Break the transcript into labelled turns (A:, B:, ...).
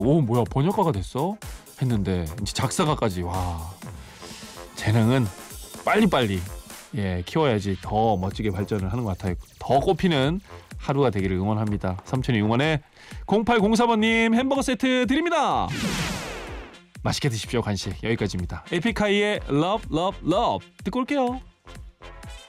A: 오 뭐야 번역가가 됐어? 했는데 이제 작사가까지. 와 재능은 빨리빨리 키워야지 더 멋지게 발전을 하는 것 같아요. 더 꽃피는 하루가 되기를 응원합니다. 삼촌이 응원해. 0804번님 햄버거 세트 드립니다. 맛있게 드십시오. 간식 여기까지입니다. 에픽하이의 Love Love Love 듣고 올게요.